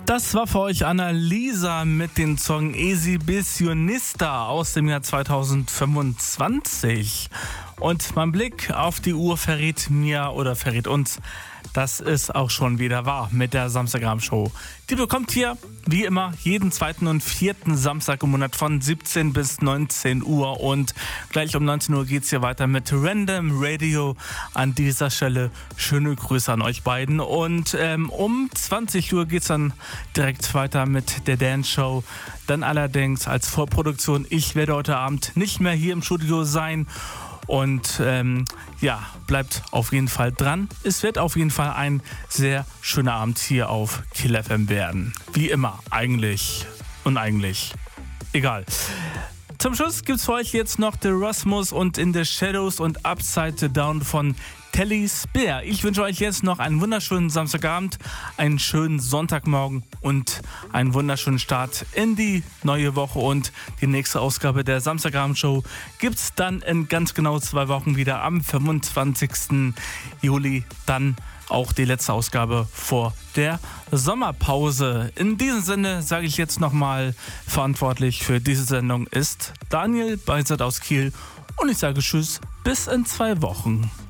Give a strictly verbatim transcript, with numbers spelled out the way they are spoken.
Das war für euch Annalisa mit dem Song Esibitionista aus dem Jahr zweitausendfünfundzwanzig. Und mein Blick auf die Uhr verrät mir oder verrät uns, dass es auch schon wieder war mit der Samstagabend-Show. Die bekommt hier, wie immer, jeden zweiten und vierten Samstag im Monat von siebzehn bis neunzehn Uhr. Und gleich um neunzehn Uhr geht's hier weiter mit Random Radio. An dieser Stelle schöne Grüße an euch beiden. Und ähm, um zwanzig Uhr geht's dann direkt weiter mit der Dance Show. Dann allerdings als Vorproduktion. Ich werde heute Abend nicht mehr hier im Studio sein. Und ähm, ja, bleibt auf jeden Fall dran. Es wird auf jeden Fall ein sehr schöner Abend hier auf Kill F M werden. Wie immer, eigentlich und eigentlich. Egal. Zum Schluss gibt's für euch jetzt noch The Rasmus und In the Shadows und Upside Down von Telly Spear. Ich wünsche euch jetzt noch einen wunderschönen Samstagabend, einen schönen Sonntagmorgen und einen wunderschönen Start in die neue Woche. Und die nächste Ausgabe der Samstagabendshow gibt's dann in ganz genau zwei Wochen wieder am fünfundzwanzigsten Juli. Dann auch die letzte Ausgabe vor der Sommerpause. In diesem Sinne sage ich jetzt nochmal, verantwortlich für diese Sendung ist Daniel Beisert aus Kiel und ich sage Tschüss, bis in zwei Wochen.